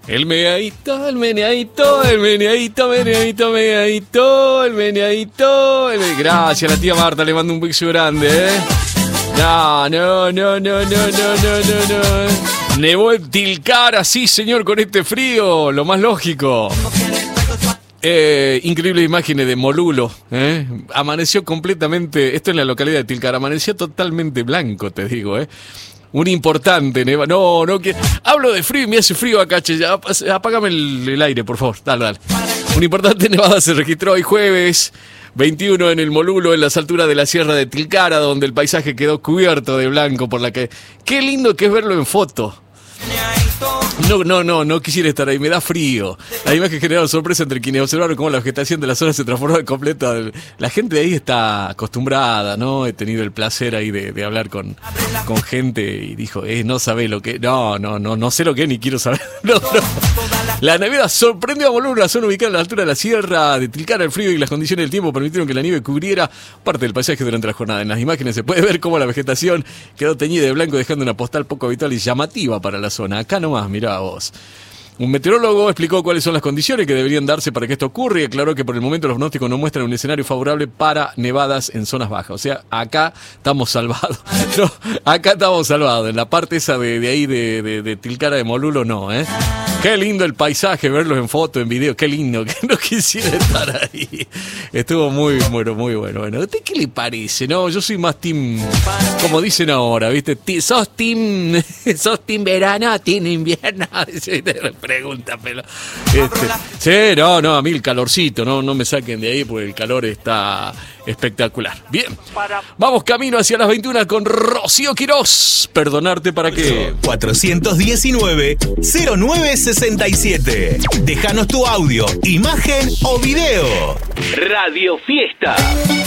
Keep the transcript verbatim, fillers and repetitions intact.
El meneadito, el meneadito, el meneadito, meneadito, meneadito, el meneadito. El... Gracias, la tía Marta, le mando un beso grande, ¿eh? No, no, no, no, no, no, no, no. Nevó en Tilcara, sí, señor, con este frío, lo más lógico. Eh, increíbles imágenes de Molulo, ¿eh? Amaneció completamente, esto en la localidad de Tilcara, amaneció totalmente blanco, te digo, ¿eh? Un importante neva. No, no, que hablo de frío y me hace frío acá, che. Apágame el, el aire, por favor. Dale, dale. Un importante nevada se registró hoy jueves veintiuno en el Molulo, en las alturas de la Sierra de Tilcara, donde el paisaje quedó cubierto de blanco por la que... Qué lindo que es verlo en foto. No, no, no, no quisiera estar ahí, me da frío. La imagen generó sorpresa entre quienes observaron cómo la vegetación de la zona se transformó en completa. La gente de ahí está acostumbrada, ¿no? He tenido el placer ahí de, de hablar con, con gente y dijo, eh, no sabe lo que... No, no, no, no sé lo que es ni quiero saber. No, no. La nevada sorprendió a Molulo, una zona ubicada a la altura de la Sierra de Tilcara. El frío y las condiciones del tiempo permitieron que la nieve cubriera parte del paisaje durante la jornada. En las imágenes se puede ver cómo la vegetación quedó teñida de blanco, dejando una postal poco habitual y llamativa para la zona. Acá nomás, mirá vos. Un meteorólogo explicó cuáles son las condiciones que deberían darse para que esto ocurra y aclaró que por el momento los pronósticos no muestran un escenario favorable para nevadas en zonas bajas. O sea, acá estamos salvados. No, acá estamos salvados. En la parte esa de, de ahí de, de, de Tilcara de Molulo, no, ¿eh? Qué lindo el paisaje, verlos en foto, en video, qué lindo, que no quisiera estar ahí. Estuvo muy bueno, muy bueno. Bueno, ¿a usted qué le parece? No, yo soy más team, como dicen ahora, ¿viste? ¿Sos team, sos team verano, team invierno? Pregunta, pero... Este, sí, no, no, a mí el calorcito, no, no me saquen de ahí porque el calor está espectacular. Bien, vamos camino hacia las veintiuna con Rocío Quirós. Perdonarte para qué. cuatrocientos diecinueve, cero nueve sesenta y siete. Déjanos tu audio, imagen o video. Radio Fiesta.